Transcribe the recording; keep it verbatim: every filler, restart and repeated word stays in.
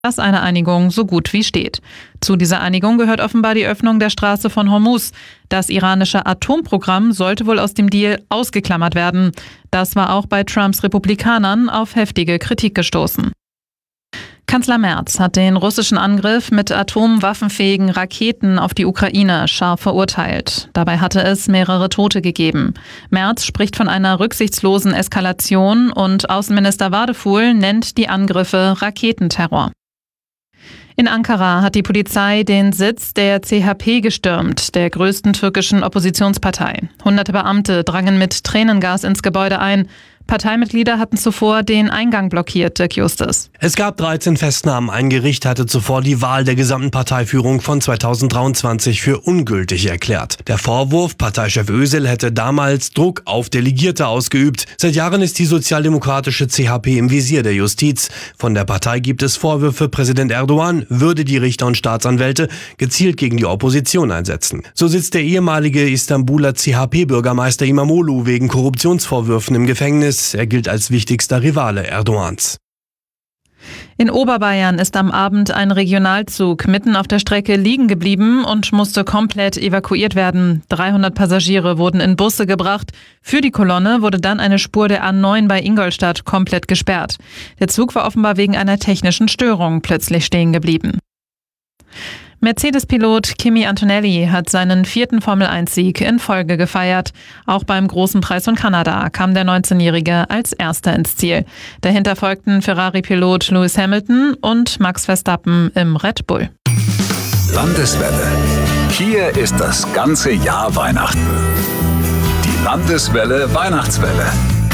dass eine Einigung so gut wie steht. Zu dieser Einigung gehört offenbar die Öffnung der Straße von Hormuz. Das iranische Atomprogramm sollte wohl aus dem Deal ausgeklammert werden. Das war auch bei Trumps Republikanern auf heftige Kritik gestoßen. Kanzler Merz hat den russischen Angriff mit atomwaffenfähigen Raketen auf die Ukraine scharf verurteilt. Dabei hatte es mehrere Tote gegeben. Merz spricht von einer rücksichtslosen Eskalation und Außenminister Wadefuhl nennt die Angriffe Raketenterror. In Ankara hat die Polizei den Sitz der C H P gestürmt, der größten türkischen Oppositionspartei. Hunderte Beamte drangen mit Tränengas ins Gebäude ein. Parteimitglieder hatten zuvor den Eingang blockiert, Dirk Justus. Es gab dreizehn Festnahmen. Ein Gericht hatte zuvor die Wahl der gesamten Parteiführung von zweitausenddreiundzwanzig für ungültig erklärt. Der Vorwurf, Parteichef Özil hätte damals Druck auf Delegierte ausgeübt. Seit Jahren ist die sozialdemokratische C H P im Visier der Justiz. Von der Partei gibt es Vorwürfe, Präsident Erdogan würde die Richter und Staatsanwälte gezielt gegen die Opposition einsetzen. So sitzt der ehemalige Istanbuler C H P-Bürgermeister Imamoglu wegen Korruptionsvorwürfen im Gefängnis. Er gilt als wichtigster Rivale Erdogans. In Oberbayern ist am Abend ein Regionalzug mitten auf der Strecke liegen geblieben und musste komplett evakuiert werden. dreihundert Passagiere wurden in Busse gebracht. Für die Kolonne wurde dann eine Spur der A neun bei Ingolstadt komplett gesperrt. Der Zug war offenbar wegen einer technischen Störung plötzlich stehen geblieben. Mercedes-Pilot Kimi Antonelli hat seinen vierten Formel eins Sieg in Folge gefeiert. Auch beim Großen Preis von Kanada kam der neunzehnjährige als Erster ins Ziel. Dahinter folgten Ferrari-Pilot Lewis Hamilton und Max Verstappen im Red Bull. Landeswelle. Hier ist das ganze Jahr Weihnachten. Die Landeswelle Weihnachtswelle.